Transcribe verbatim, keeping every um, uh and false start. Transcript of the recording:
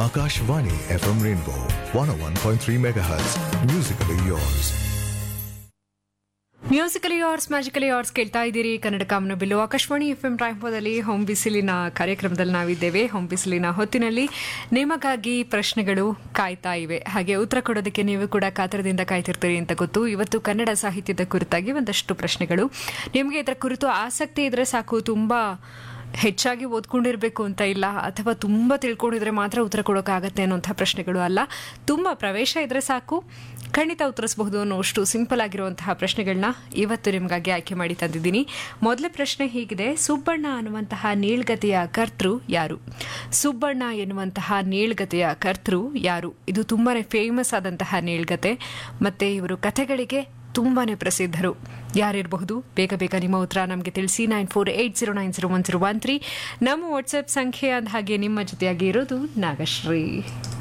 Akashvani F M Rainbow one oh one point three megahertz. Musically yours. Musically hours magically hours ಕೇಳ್ತಾ ಇದ್ದೀರಿ ಕನ್ನಡ ಕಾಮನ bill Akashvani F M ರಾಯಪುರದಲ್ಲಿ home ಬಿಸಿಲಿನ ಕಾರ್ಯಕ್ರಮದಲ್ಲಿ ನಾವಿದ್ದೇವೆ. Home ಬಿಸಿಲಿನ ಹೊತ್ತಿನಲ್ಲಿ ನಿಮಗಾಗಿ ಪ್ರಶ್ನೆಗಳು ಕಾಯ್ತಾ ಇವೆ. ಹಾಗೆ ಉತ್ತರ ಕೊಡೋದಕ್ಕೆ ನೀವು ಕೂಡ ಕಾತರದಿಂದ ಕಾಯ್ತಿರ್ತೀರಿ ಅಂತ ಗೊತ್ತು. ಇವತ್ತು ಕನ್ನಡ ಸಾಹಿತ್ಯದ ಕುರಿತಾಗಿ ಒಂದಷ್ಟು ಪ್ರಶ್ನೆಗಳು. ನಿಮಗೆ ಇದರ ಕುರಿತು ಆಸಕ್ತಿ ಇದ್ರೆ ಸಾಕು, ತುಂಬಾ ಹೆಚ್ಚಾಗಿ ಓದ್ಕೊಂಡಿರಬೇಕು ಅಂತ ಇಲ್ಲ, ಅಥವಾ ತುಂಬ ತಿಳ್ಕೊಂಡಿದ್ರೆ ಮಾತ್ರ ಉತ್ತರ ಕೊಡೋಕ್ಕಾಗತ್ತೆ ಅನ್ನೋಂಥ ಪ್ರಶ್ನೆಗಳು ಅಲ್ಲ. ತುಂಬ ಪ್ರವೇಶ ಇದ್ರೆ ಸಾಕು, ಖಂಡಿತ ಉತ್ತರಿಸಬಹುದು ಅನ್ನೋಷ್ಟು ಸಿಂಪಲ್ ಆಗಿರುವಂತಹ ಪ್ರಶ್ನೆಗಳನ್ನ ಇವತ್ತು ನಿಮಗಾಗಿ ಆಯ್ಕೆ ಮಾಡಿ ತಂದಿದ್ದೀನಿ. ಮೊದಲ ಪ್ರಶ್ನೆ ಹೀಗಿದೆ: ಸುಬ್ಬಣ್ಣ ಅನ್ನುವಂತಹ ನೀಳ್ಗತೆಯ ಕರ್ತೃ ಯಾರು? ಸುಬ್ಬಣ್ಣ ಎನ್ನುವಂತಹ ನೀಳ್ಗತೆಯ ಕರ್ತೃ ಯಾರು? ಇದು ತುಂಬಾನೇ ಫೇಮಸ್ ಆದಂತಹ ನೀಳ್ಗತೆ, ಮತ್ತೆ ಇವರು ಕಥೆಗಳಿಗೆ ತುಂಬಾನೇ ಪ್ರಸಿದ್ಧರು. ಯಾರಿರಬಹುದು? ಬೇಗ ಬೇಗ ನಿಮ್ಮ ಉತ್ತರ ನಮಗೆ ತಿಳಿಸಿ. Nine four eight zero nine zero one zero one three ನಮ್ಮ ವಾಟ್ಸ್ಆಪ್ ಸಂಖ್ಯೆ. ಅಂದ ಹಾಗೆ ನಿಮ್ಮ ಜೊತೆಯಾಗಿ ಇರೋದು ನಾಗಶ್ರೀ.